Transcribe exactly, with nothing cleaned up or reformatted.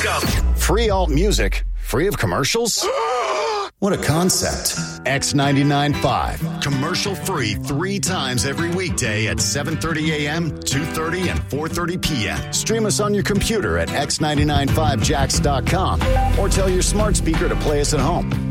go. Free alt music, free of commercials? What a concept. X ninety-nine point five. Commercial free three times every weekday at seven thirty a.m., two thirty, and four thirty p.m. Stream us on your computer at x nine nine five jacks dot com or tell your smart speaker to play us at home.